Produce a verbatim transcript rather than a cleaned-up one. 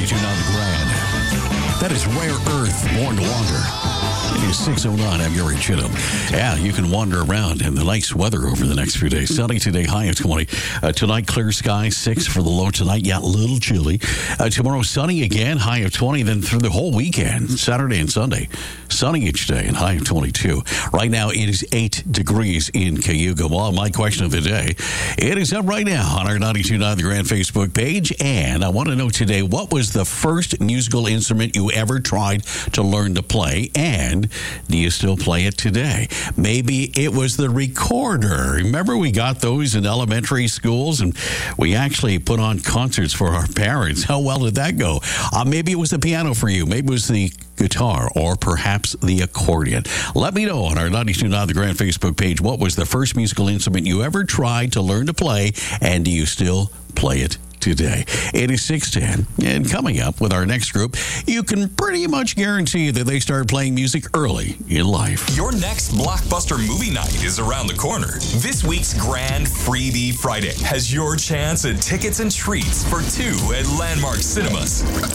ninety-two point nine The Grand. That is Rare Earth, Born to Wander. It is six oh nine. I'm Gary Chittum. Yeah, you can wander around in the nice weather over the next few days. Sunny today, high of twenty. Uh, tonight, clear sky, six for the low tonight. Yeah, a little chilly. Uh, tomorrow, sunny again, high of twenty. Then through the whole weekend, Saturday and Sunday, sunny each day and high of twenty-two. Right now, it is eight degrees in Cayuga. Well, my question of the day, it is up right now on our ninety-two point nine The Grand Facebook page. And I want to know today, what was the first musical instrument you ever tried to learn to play? And do you still play it today? Maybe it was the recorder. Remember, we got those in elementary schools, and we actually put on concerts for our parents. How well did that go? Uh, maybe it was the piano for you. Maybe it was the guitar, or perhaps the accordion. Let me know on our ninety-two point nine The Grand Facebook page, what was the first musical instrument you ever tried to learn to play, and do you still play it today? It is six ten, and coming up with our next group, you can pretty much guarantee that they start playing music early in life. Your next blockbuster movie night is around the corner. This week's Grand Freebie Friday has your chance at tickets and treats for two at Landmark Cinemas.